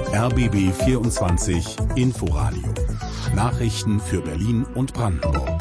RBB 24 Inforadio. Nachrichten für Berlin und Brandenburg.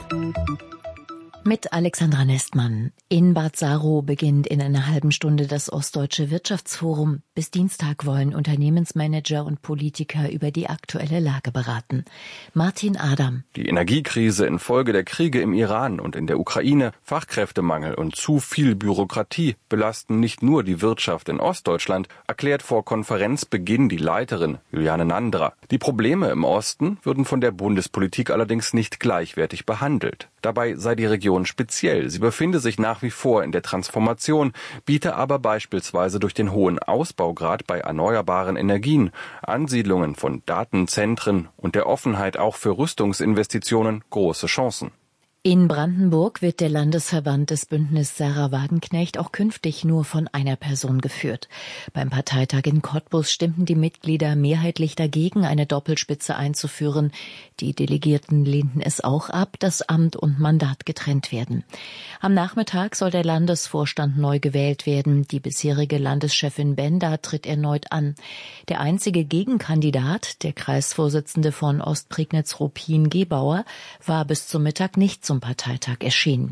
Mit Alexandra Nestmann. In Bad Saro beginnt in einer halben Stunde das Ostdeutsche Wirtschaftsforum. Bis Dienstag wollen Unternehmensmanager und Politiker über die aktuelle Lage beraten. Martin Adam. Die Energiekrise infolge der Kriege im Iran und in der Ukraine, Fachkräftemangel und zu viel Bürokratie belasten nicht nur die Wirtschaft in Ostdeutschland, erklärt vor Konferenzbeginn die Leiterin Juliane Nandra. Die Probleme im Osten würden von der Bundespolitik allerdings nicht gleichwertig behandelt. Dabei sei die Region speziell. Sie befinde sich nach wie vor in der Transformation, biete aber beispielsweise durch den hohen Ausbaugrad bei erneuerbaren Energien, Ansiedlungen von Datenzentren und der Offenheit auch für Rüstungsinvestitionen große Chancen. In Brandenburg wird der Landesverband des Bündnis Sarah Wagenknecht auch künftig nur von einer Person geführt. Beim Parteitag in Cottbus stimmten die Mitglieder mehrheitlich dagegen, eine Doppelspitze einzuführen. Die Delegierten lehnten es auch ab, dass Amt und Mandat getrennt werden. Am Nachmittag soll der Landesvorstand neu gewählt werden. Die bisherige Landeschefin Benda tritt erneut an. Der einzige Gegenkandidat, der Kreisvorsitzende von Ostprignitz Ruppin Gebauer, war bis zum Mittag nicht zum Parteitag erschienen.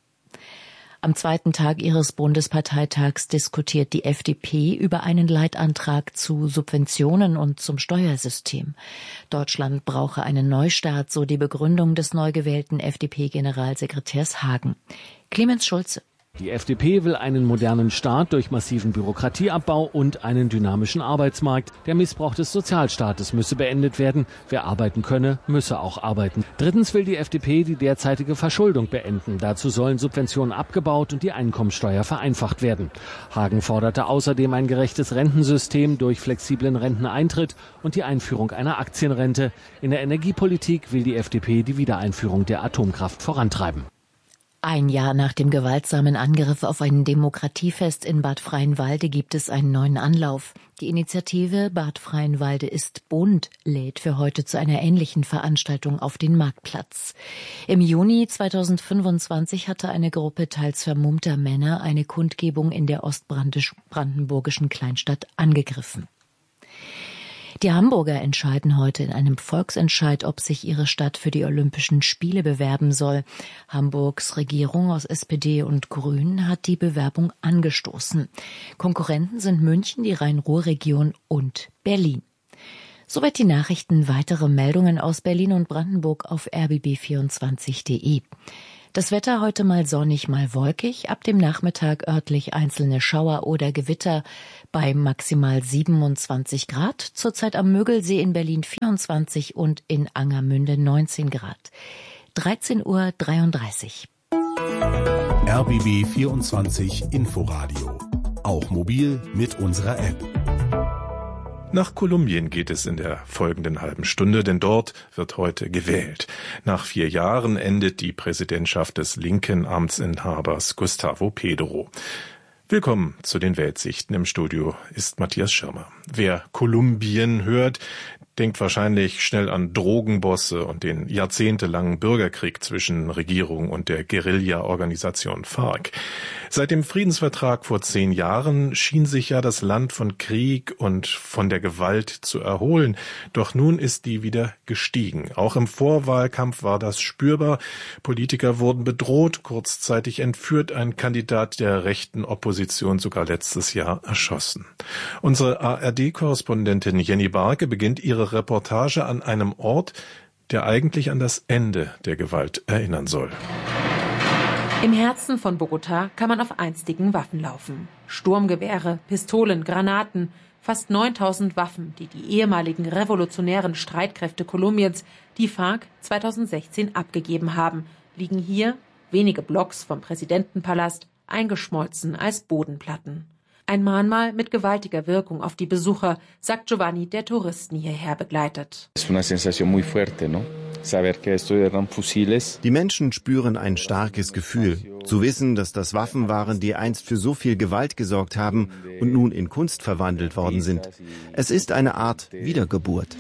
Am zweiten Tag ihres Bundesparteitags diskutiert die FDP über einen Leitantrag zu Subventionen und zum Steuersystem. Deutschland brauche einen Neustart, so die Begründung des neu gewählten FDP-Generalsekretärs Hagen. Clemens Schulze. Die FDP will einen modernen Staat durch massiven Bürokratieabbau und einen dynamischen Arbeitsmarkt. Der Missbrauch des Sozialstaates müsse beendet werden. Wer arbeiten könne, müsse auch arbeiten. Drittens will die FDP die derzeitige Verschuldung beenden. Dazu sollen Subventionen abgebaut und die Einkommensteuer vereinfacht werden. Hagen forderte außerdem ein gerechtes Rentensystem durch flexiblen Renteneintritt und die Einführung einer Aktienrente. In der Energiepolitik will die FDP die Wiedereinführung der Atomkraft vorantreiben. Ein Jahr nach dem gewaltsamen Angriff auf ein Demokratiefest in Bad Freienwalde gibt es einen neuen Anlauf. Die Initiative Bad Freienwalde ist bunt lädt für heute zu einer ähnlichen Veranstaltung auf den Marktplatz. Im Juni 2025 hatte eine Gruppe teils vermummter Männer eine Kundgebung in der ostbrandenburgischen Kleinstadt angegriffen. Die Hamburger entscheiden heute in einem Volksentscheid, ob sich ihre Stadt für die Olympischen Spiele bewerben soll. Hamburgs Regierung aus SPD und Grünen hat die Bewerbung angestoßen. Konkurrenten sind München, die Rhein-Ruhr-Region und Berlin. Soweit die Nachrichten. Weitere Meldungen aus Berlin und Brandenburg auf rbb24.de. Das Wetter heute mal sonnig, mal wolkig, ab dem Nachmittag örtlich einzelne Schauer oder Gewitter bei maximal 27 Grad, zurzeit am Mögelsee in Berlin 24 und in Angermünde 19 Grad. 13:33 Uhr. RBB 24 Inforadio. Auch mobil mit unserer App. Nach Kolumbien geht es in der folgenden halben Stunde, denn dort wird heute gewählt. Nach 4 Jahren endet die Präsidentschaft des linken Amtsinhabers Gustavo Petro. Willkommen zu den Weltsichten. Im Studio ist Matthias Schirmer. Wer Kolumbien hört, denkt wahrscheinlich schnell an Drogenbosse und den jahrzehntelangen Bürgerkrieg zwischen Regierung und der Guerilla-Organisation FARC. Seit dem Friedensvertrag vor 10 Jahren schien sich ja das Land von Krieg und von der Gewalt zu erholen. Doch nun ist die wieder gestiegen. Auch im Vorwahlkampf war das spürbar. Politiker wurden bedroht, kurzzeitig entführt, ein Kandidat der rechten Opposition sogar letztes Jahr erschossen. Unsere ARD-Korrespondentin Jenny Barke beginnt ihre Reportage an einem Ort, der eigentlich an das Ende der Gewalt erinnern soll. Im Herzen von Bogotá kann man auf einstigen Waffen laufen. Sturmgewehre, Pistolen, Granaten, fast 9000 Waffen, die die ehemaligen revolutionären Streitkräfte Kolumbiens, die FARC, 2016 abgegeben haben, liegen hier, wenige Blocks vom Präsidentenpalast, eingeschmolzen als Bodenplatten. Ein Mahnmal mit gewaltiger Wirkung auf die Besucher, sagt Giovanni, der Touristen hierher begleitet. Die Menschen spüren ein starkes Gefühl, zu wissen, dass das Waffen waren, die einst für so viel Gewalt gesorgt haben und nun in Kunst verwandelt worden sind. Es ist eine Art Wiedergeburt.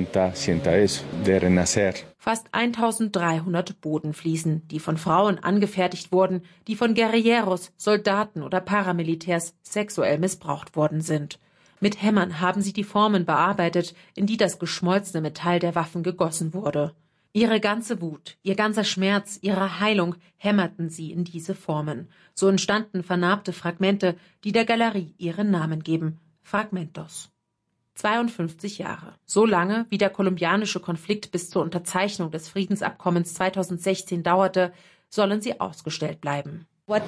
Fast 1300 Bodenfliesen, die von Frauen angefertigt wurden, die von Guerilleros, Soldaten oder Paramilitärs sexuell missbraucht worden sind. Mit Hämmern haben sie die Formen bearbeitet, in die das geschmolzene Metall der Waffen gegossen wurde. Ihre ganze Wut, ihr ganzer Schmerz, ihre Heilung hämmerten sie in diese Formen. So entstanden vernarbte Fragmente, die der Galerie ihren Namen geben: Fragmentos. 52 Jahre. So lange, wie der kolumbianische Konflikt bis zur Unterzeichnung des Friedensabkommens 2016 dauerte, sollen sie ausgestellt bleiben.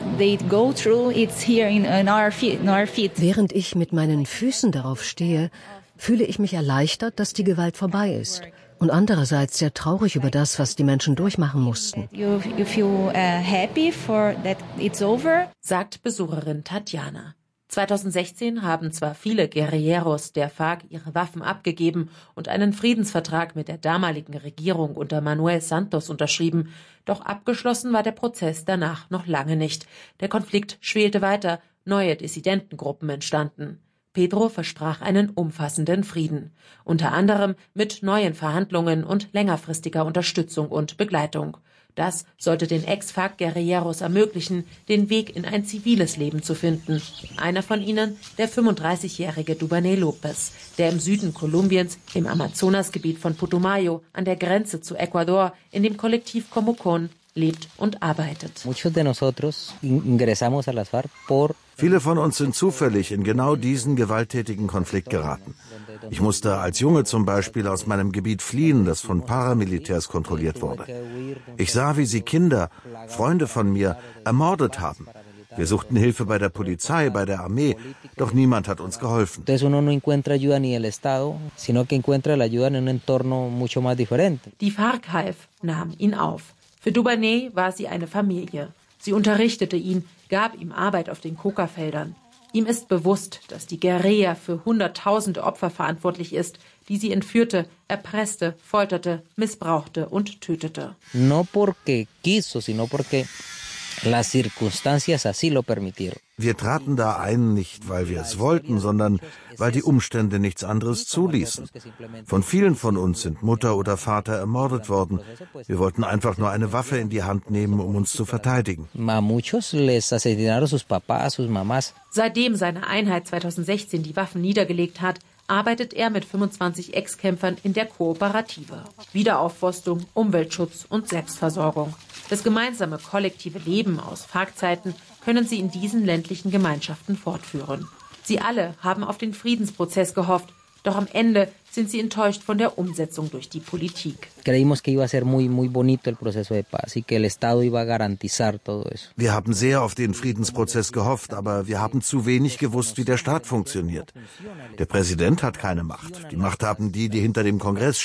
Während ich mit meinen Füßen darauf stehe, fühle ich mich erleichtert, dass die Gewalt vorbei ist. Und andererseits sehr traurig über das, was die Menschen durchmachen mussten. Sagt Besucherin Tatjana. 2016 haben zwar viele Guerilleros der FARC ihre Waffen abgegeben und einen Friedensvertrag mit der damaligen Regierung unter Manuel Santos unterschrieben, doch abgeschlossen war der Prozess danach noch lange nicht. Der Konflikt schwelte weiter, neue Dissidentengruppen entstanden. Pedro versprach einen umfassenden Frieden, unter anderem mit neuen Verhandlungen und längerfristiger Unterstützung und Begleitung. Das sollte den Ex-FARC-Guerilleros ermöglichen, den Weg in ein ziviles Leben zu finden. Einer von ihnen, der 35-jährige Dubanel Lopez, der im Süden Kolumbiens, im Amazonasgebiet von Putumayo, an der Grenze zu Ecuador, in dem Kollektiv Comucón lebt und arbeitet. Viele von uns sind zufällig in genau diesen gewalttätigen Konflikt geraten. Ich musste als Junge zum Beispiel aus meinem Gebiet fliehen, das von Paramilitärs kontrolliert wurde. Ich sah, wie sie Kinder, Freunde von mir, ermordet haben. Wir suchten Hilfe bei der Polizei, bei der Armee, doch niemand hat uns geholfen. Die FARC half, nahm ihn auf. Für Dubanel war sie eine Familie. Sie unterrichtete ihn, gab ihm Arbeit auf den Coca-Feldern. Ihm ist bewusst, dass die Guerilla für Hunderttausende Opfer verantwortlich ist, die sie entführte, erpresste, folterte, missbrauchte und tötete. No porque quiso, sino porque las circunstancias así lo permitieron. Wir traten da ein, nicht weil wir es wollten, sondern weil die Umstände nichts anderes zuließen. Von vielen von uns sind Mutter oder Vater ermordet worden. Wir wollten einfach nur eine Waffe in die Hand nehmen, um uns zu verteidigen. Seitdem seine Einheit 2016 die Waffen niedergelegt hat, arbeitet er mit 25 Ex-Kämpfern in der Kooperative. Wiederaufforstung, Umweltschutz und Selbstversorgung. Das gemeinsame kollektive Leben aus FARC-Zeiten können sie in diesen ländlichen Gemeinschaften fortführen. Sie alle haben auf den Friedensprozess gehofft, doch am Ende sind sie enttäuscht von der Umsetzung durch die Politik. Wir haben sehr auf den Friedensprozess gehofft, aber wir haben zu wenig gewusst, wie der Staat funktioniert. Der Präsident hat keine Macht. Die Macht haben die, die hinter dem Kongress